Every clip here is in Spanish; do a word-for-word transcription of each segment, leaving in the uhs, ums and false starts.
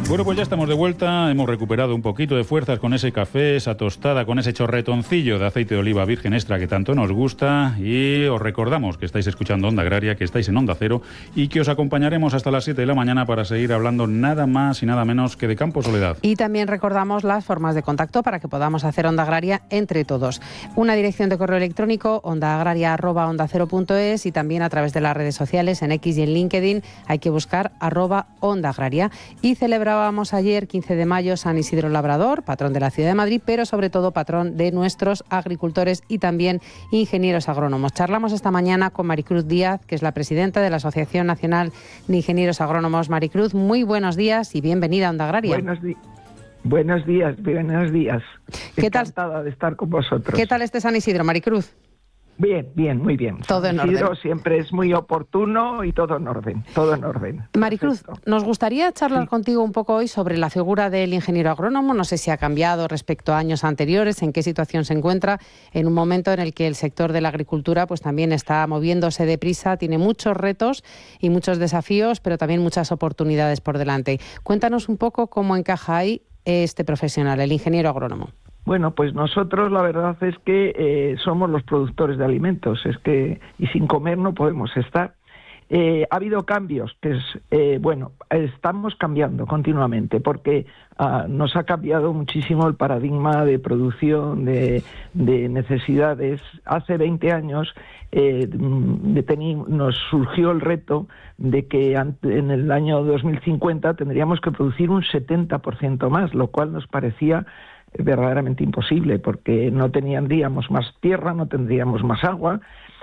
Bueno, pues ya estamos de vuelta, hemos recuperado un poquito de fuerzas con ese café, esa tostada, con ese chorretoncillo de aceite de oliva virgen extra que tanto nos gusta, y os recordamos que estáis escuchando Onda Agraria, que estáis en Onda Cero y que os acompañaremos hasta las siete de la mañana para seguir hablando nada más y nada menos que de Campo Soledad. Y también recordamos las formas de contacto para que podamos hacer Onda Agraria entre todos. Una dirección de correo electrónico, ondaagraria arroba onda cero punto es, y también a través de las redes sociales, en X y en LinkedIn, hay que buscar arroba Onda Agraria. Y celebramos ayer, quince de mayo, San Isidro Labrador, patrón de la ciudad de Madrid, pero sobre todo patrón de nuestros agricultores y también ingenieros agrónomos. Charlamos esta mañana con Maricruz Díaz, que es la presidenta de la Asociación Nacional de Ingenieros Agrónomos. Maricruz, muy buenos días y bienvenida a Onda Agraria. Buenos días. Buenos días, buenos días. ¿Qué tal? Encantada de estar con vosotros. ¿Qué tal este San Isidro, Maricruz? Bien, bien, muy bien. Todo en Isidro orden. Siempre es muy oportuno y todo en orden, todo en orden. Maricruz, Perfecto. nos gustaría charlar Sí. contigo un poco hoy sobre la figura del ingeniero agrónomo. No sé si ha cambiado respecto a años anteriores, en qué situación se encuentra, en un momento en el que el sector de la agricultura pues también está moviéndose deprisa, tiene muchos retos y muchos desafíos, pero también muchas oportunidades por delante. Cuéntanos un poco cómo encaja ahí este profesional, el ingeniero agrónomo. Bueno, pues nosotros la verdad es que eh, somos los productores de alimentos, es que y sin comer no podemos estar. Eh, ha habido cambios, que es eh, bueno, estamos cambiando continuamente porque uh, nos ha cambiado muchísimo el paradigma de producción de, de necesidades. Hace veinte años eh, de tení, nos surgió el reto de que en el año dos mil cincuenta tendríamos que producir un setenta por ciento más, lo cual nos parecía verdaderamente imposible porque no tendríamos más tierra, no tendríamos más agua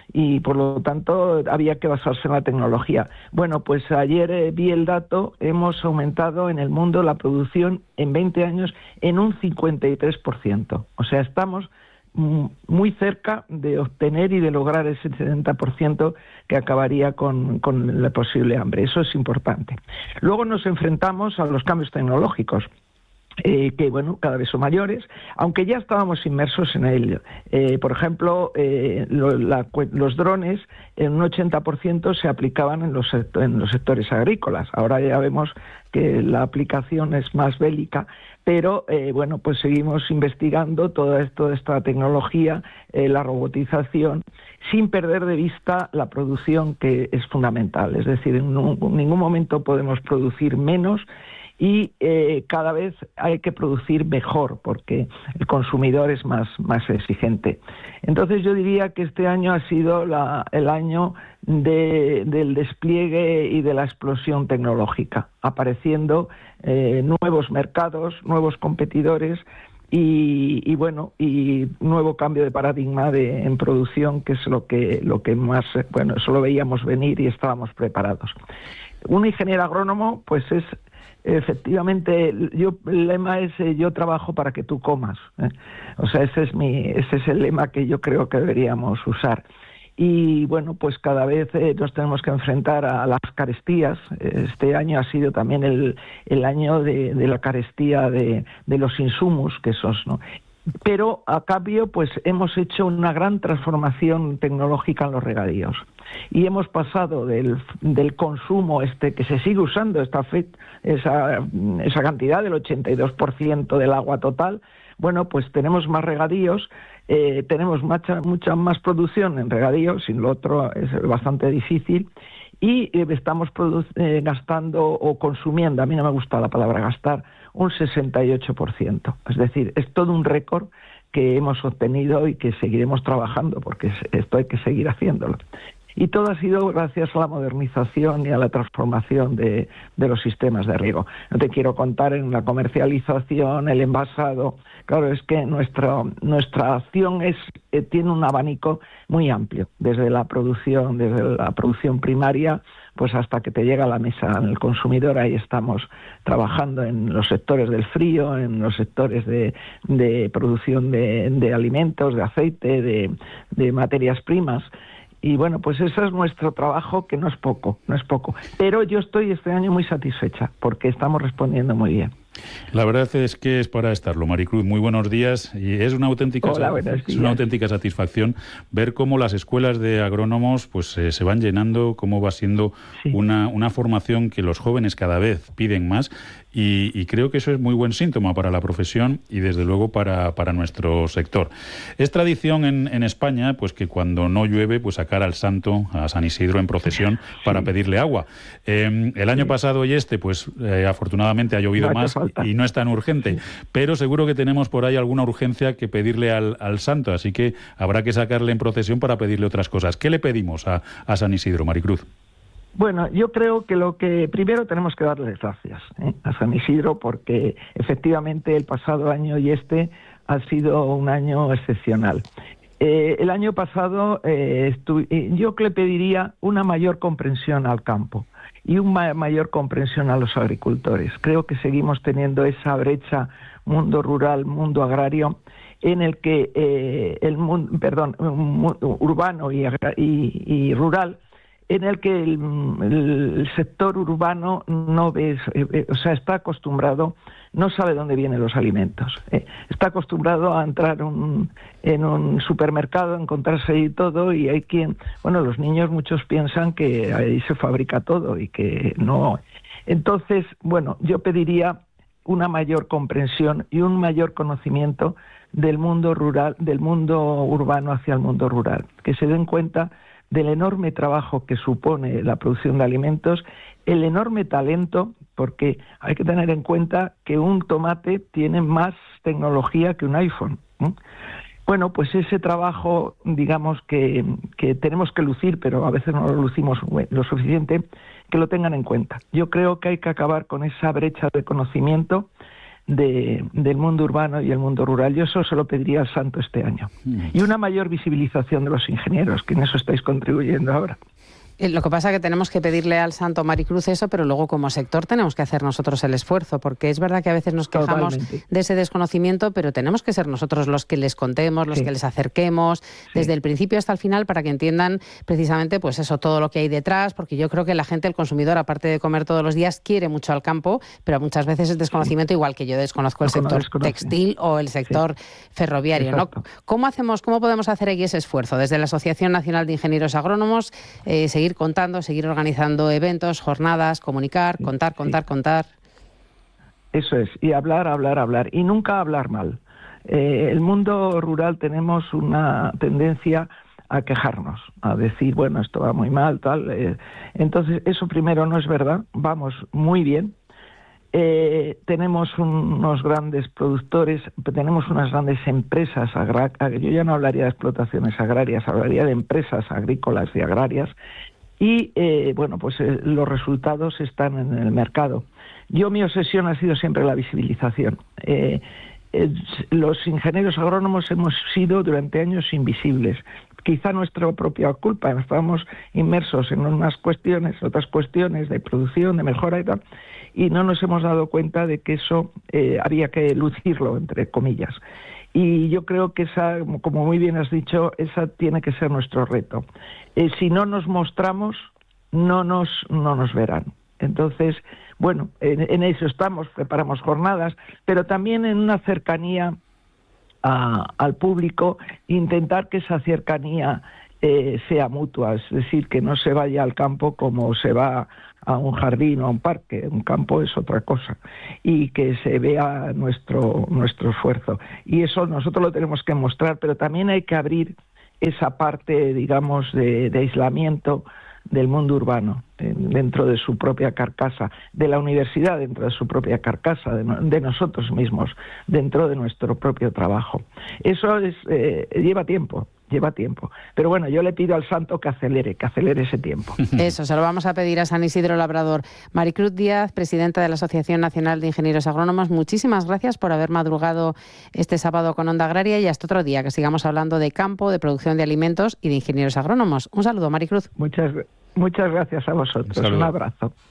y por lo tanto había que basarse en la tecnología. Bueno, pues ayer eh, vi el dato, hemos aumentado en el mundo la producción en veinte años en un cincuenta y tres por ciento. O sea, estamos mm, muy cerca de obtener y de lograr ese setenta por ciento que acabaría con, con la posible hambre. Eso es importante. Luego nos enfrentamos a los cambios tecnológicos. Eh, que bueno, cada vez son mayores, aunque ya estábamos inmersos en ello. Eh, por ejemplo, eh, lo, la, los drones en un ochenta por ciento se aplicaban en los, en los sectores agrícolas. Ahora ya vemos que la aplicación es más bélica, pero eh, bueno, pues seguimos investigando toda, toda esta tecnología, eh, la robotización, sin perder de vista la producción, que es fundamental. Es decir, en, un, en ningún momento podemos producir menos y eh, cada vez hay que producir mejor porque el consumidor es más, más exigente. Entonces yo diría que este año ha sido la, el año de, del despliegue y de la explosión tecnológica, apareciendo eh, nuevos mercados, nuevos competidores y, y bueno, y nuevo cambio de paradigma de, en producción, que es lo que, lo que más, bueno, eso lo veíamos venir y estábamos preparados. Un ingeniero agrónomo pues es efectivamente, yo el lema es eh, yo trabajo para que tú comas, ¿eh? O sea, ese es mi, ese es el lema que yo creo que deberíamos usar. Y bueno, pues cada vez eh, nos tenemos que enfrentar a las carestías. Este año ha sido también el, el año de, de la carestía de, de los insumos, que esos, ¿no? Pero a cambio, pues hemos hecho una gran transformación tecnológica en los regadíos. Y hemos pasado del, del consumo este que se sigue usando, esta fe, esa, esa cantidad del ochenta y dos por ciento del agua total. Bueno, pues tenemos más regadíos, eh, tenemos mucha, mucha más producción en regadíos, sin lo otro es bastante difícil, y eh, estamos eh, gastando o consumiendo, a mí no me gusta la palabra gastar, un sesenta y ocho por ciento. Es decir, es todo un récord que hemos obtenido y que seguiremos trabajando, porque esto hay que seguir haciéndolo. Y todo ha sido gracias a la modernización y a la transformación de, de los sistemas de riego. No te quiero contar en la comercialización, el envasado. Claro, es que nuestra, nuestra acción es, eh, tiene un abanico muy amplio, desde la producción, desde la producción primaria, pues hasta que te llega a la mesa el consumidor. Ahí estamos trabajando en los sectores del frío, en los sectores de, de producción de, de alimentos, de aceite, de, de materias primas. Y bueno, pues ese es nuestro trabajo, que no es poco, no es poco. Pero yo estoy este año muy satisfecha porque estamos respondiendo muy bien. La verdad es que es para estarlo, Maricruz. Muy buenos días. Y es una auténtica, Hola, es una auténtica satisfacción ver cómo las escuelas de agrónomos pues eh, se van llenando, cómo va siendo sí. una, una formación que los jóvenes cada vez piden más. Y, y creo que eso es muy buen síntoma para la profesión y desde luego para, para nuestro sector. Es tradición en, en España pues que cuando no llueve pues sacar al santo, a San Isidro en procesión para sí. pedirle agua. Eh, el año sí. pasado y este pues eh, afortunadamente ha llovido no más y no es tan urgente, sí. pero seguro que tenemos por ahí alguna urgencia que pedirle al, al santo, así que habrá que sacarle en procesión para pedirle otras cosas. ¿Qué le pedimos a, a San Isidro, Maricruz? Bueno, yo creo que lo que primero tenemos que darles gracias ¿eh? a San Isidro, porque efectivamente el pasado año y este ha sido un año excepcional. Eh, el año pasado eh, estu- yo le pediría una mayor comprensión al campo y una mayor comprensión a los agricultores. Creo que seguimos teniendo esa brecha mundo rural, mundo agrario, en el que eh, el mundo, perdón, urbano y, y, y rural, en el que el, el sector urbano no ve, eh, o sea, está acostumbrado, no sabe dónde vienen los alimentos. Eh, está acostumbrado a entrar un, en un supermercado, encontrarse ahí todo, y hay quien, bueno, los niños muchos piensan que ahí se fabrica todo y que no. Entonces, bueno, yo pediría una mayor comprensión y un mayor conocimiento del mundo rural, del mundo urbano hacia el mundo rural, que se den cuenta del enorme trabajo que supone la producción de alimentos, el enorme talento, porque hay que tener en cuenta que un tomate tiene más tecnología que un iPhone. ¿eh? Bueno, pues ese trabajo, digamos, que, que tenemos que lucir, pero a veces no lo lucimos lo suficiente, que lo tengan en cuenta. Yo creo que hay que acabar con esa brecha de conocimiento De, del mundo urbano y el mundo rural. Yo eso se lo pediría al santo este año. Mm. Y una mayor visibilización de los ingenieros, que en eso estáis contribuyendo ahora. Lo que pasa es que tenemos que pedirle al santo Maricruz eso, pero luego como sector tenemos que hacer nosotros el esfuerzo, porque es verdad que a veces nos quejamos Totalmente. de ese desconocimiento, pero tenemos que ser nosotros los que les contemos, los sí. que les acerquemos, sí. desde el principio hasta el final, para que entiendan precisamente pues eso, todo lo que hay detrás, porque yo creo que la gente, el consumidor, aparte de comer todos los días, quiere mucho al campo, pero muchas veces es desconocimiento, sí. igual que yo desconozco el no, sector no textil o el sector sí. ferroviario. ¿no? ¿Cómo hacemos, cómo podemos hacer aquí ese esfuerzo? Desde la Asociación Nacional de Ingenieros Agrónomos, eh, seguir contando, seguir organizando eventos, jornadas, comunicar, contar, contar, sí. contar. Eso es, y hablar, hablar, hablar, y nunca hablar mal. Eh, el mundo rural tenemos una tendencia a quejarnos, a decir, bueno, esto va muy mal, tal. Eh, entonces, eso primero no es verdad, vamos muy bien. Eh, tenemos unos grandes productores, tenemos unas grandes empresas agrarias, yo ya no hablaría de explotaciones agrarias, hablaría de empresas agrícolas y agrarias, y eh, bueno, pues eh, los resultados están en el mercado. Yo mi obsesión ha sido siempre la visibilización. Eh, eh, los ingenieros agrónomos hemos sido durante años invisibles. Quizá nuestra propia culpa, estábamos inmersos en unas cuestiones, otras cuestiones de producción, de mejora y tal, y no nos hemos dado cuenta de que eso eh, había que lucirlo, entre comillas. Y yo creo que esa, como muy bien has dicho, esa tiene que ser nuestro reto. Eh, si no nos mostramos, no nos, no nos verán. Entonces, bueno, en, en eso estamos, preparamos jornadas, pero también en una cercanía a, al público, intentar que esa cercanía eh, sea mutua, es decir, que no se vaya al campo como se va a un jardín o a un parque. Un campo es otra cosa, y que se vea nuestro nuestro esfuerzo, y eso nosotros lo tenemos que mostrar, pero también hay que abrir esa parte, digamos, de, de aislamiento del mundo urbano eh, dentro de su propia carcasa, de la universidad dentro de su propia carcasa, de, no, de nosotros mismos dentro de nuestro propio trabajo. Eso es, eh, lleva tiempo. Lleva tiempo. Pero bueno, yo le pido al santo que acelere, que acelere ese tiempo. Eso, se lo vamos a pedir a San Isidro Labrador. Maricruz Díaz, presidenta de la Asociación Nacional de Ingenieros Agrónomos, muchísimas gracias por haber madrugado este sábado con Onda Agraria, y hasta otro día, que sigamos hablando de campo, de producción de alimentos y de ingenieros agrónomos. Un saludo, Maricruz. Muchas, muchas gracias a vosotros. Un, Un abrazo.